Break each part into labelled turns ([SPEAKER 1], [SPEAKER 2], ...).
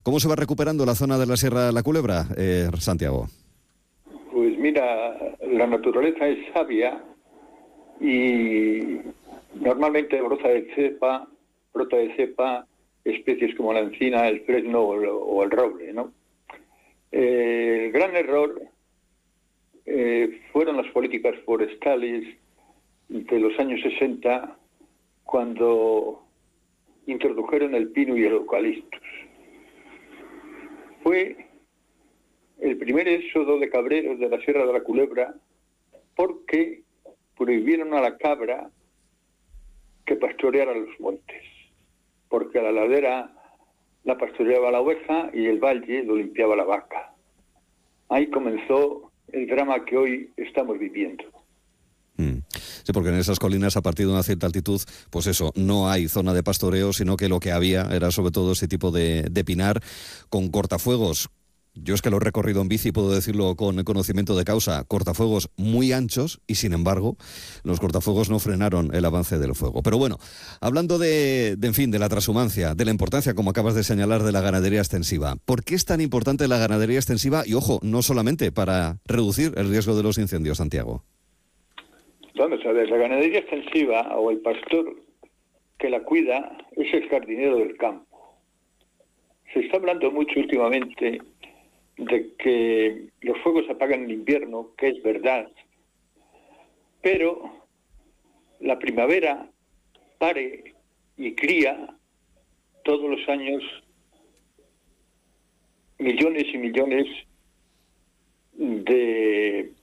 [SPEAKER 1] ¿Cómo se va recuperando la zona de la Sierra de la Culebra, Santiago?
[SPEAKER 2] Pues mira, la naturaleza es sabia y normalmente brota de cepa especies como la encina, el fresno o el roble, ¿no? El gran error fueron las políticas forestales de los años 60, cuando introdujeron el pino y el eucaliptus. Fue el primer éxodo de cabreros de la Sierra de la Culebra porque prohibieron a la cabra que pastoreara los montes, porque a la ladera la pastoreaba la oveja y el valle lo limpiaba la vaca. Ahí comenzó el drama que hoy estamos viviendo.
[SPEAKER 1] Sí, porque en esas colinas, a partir de una cierta altitud, pues eso, no hay zona de pastoreo, sino que lo que había era sobre todo ese tipo de pinar con cortafuegos. Yo es que lo he recorrido en bici y puedo decirlo con conocimiento de causa, cortafuegos muy anchos y sin embargo los cortafuegos no frenaron el avance del fuego. Pero bueno, hablando de la transhumancia, de la importancia, como acabas de señalar, de la ganadería extensiva. ¿Por qué es tan importante la ganadería extensiva? Y ojo, no solamente para reducir el riesgo de los incendios, Santiago.
[SPEAKER 2] Vamos a ver, la ganadería extensiva o el pastor que la cuida es el jardinero del campo. Se está hablando mucho últimamente de que los fuegos se apagan en invierno, que es verdad, pero la primavera pare y cría todos los años millones y millones de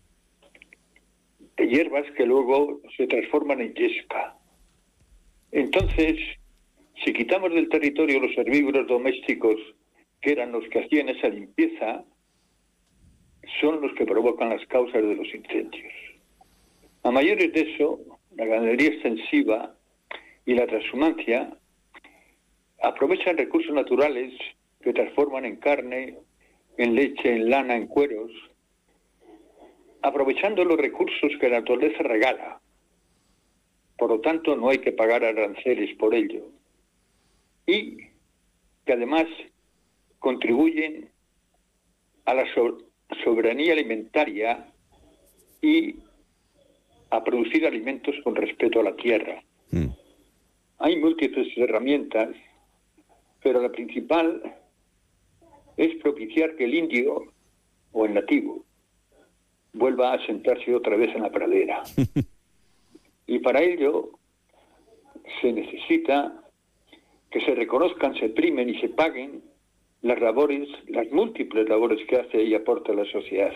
[SPEAKER 2] hierbas que luego se transforman en yesca. Entonces, si quitamos del territorio los herbívoros domésticos, que eran los que hacían esa limpieza, son los que provocan las causas de los incendios. A mayores de eso, la ganadería extensiva y la transhumancia aprovechan recursos naturales que transforman en carne, en leche, en lana, en cueros, aprovechando los recursos que la naturaleza regala. Por lo tanto, no hay que pagar aranceles por ello. Y que además contribuyen a la soberanía alimentaria y a producir alimentos con respeto a la tierra. Hay múltiples herramientas, pero la principal es propiciar que el indio o el nativo vuelva a sentarse otra vez en la pradera. Y para ello se necesita que se reconozcan, se primen y se paguen las labores, las múltiples labores que hace y aporta la sociedad.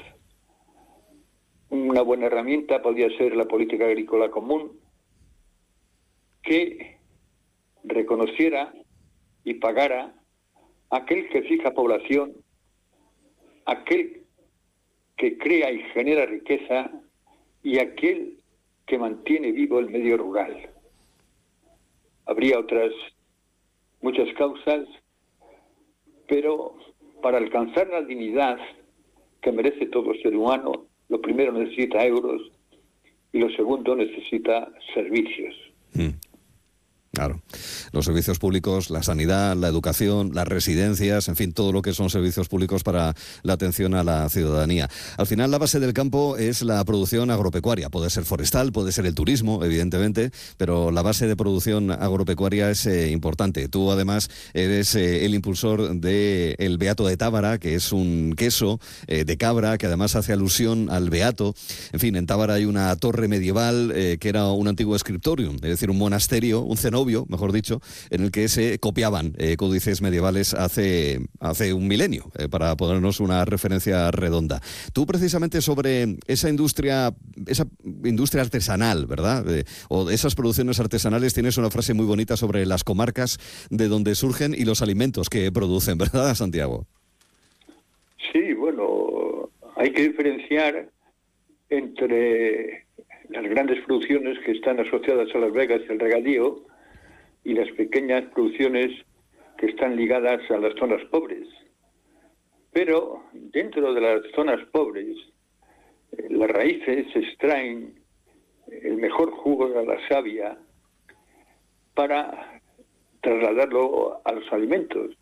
[SPEAKER 2] Una buena herramienta podría ser la política agrícola común, que reconociera y pagara a aquel que fija población, aquel que crea y genera riqueza y aquel que mantiene vivo el medio rural. Habría otras muchas causas, pero para alcanzar la dignidad que merece todo ser humano, lo primero necesita euros y lo segundo necesita servicios.
[SPEAKER 1] Claro, los servicios públicos, la sanidad, la educación, las residencias, en fin, todo lo que son servicios públicos para la atención a la ciudadanía. Al final, la base del campo es la producción agropecuaria. Puede ser forestal, puede ser el turismo, evidentemente, pero la base de producción agropecuaria es importante. Tú, además, eres el impulsor del Beato de Tábara, que es un queso de cabra, que además hace alusión al Beato. En fin, en Tábara hay una torre medieval que era un antiguo scriptorium, es decir, un monasterio, un cenobio, mejor dicho, en el que se copiaban códices medievales hace un milenio, para ponernos una referencia redonda. Tú, precisamente, sobre esa industria artesanal, ¿verdad? O esas producciones artesanales, tienes una frase muy bonita sobre las comarcas de donde surgen y los alimentos que producen, ¿verdad, Santiago?
[SPEAKER 2] Sí, bueno, hay que diferenciar entre las grandes producciones que están asociadas a las vegas y al regadío y las pequeñas producciones que están ligadas a las zonas pobres. Pero dentro de las zonas pobres, las raíces extraen el mejor jugo de la savia para trasladarlo a los alimentos.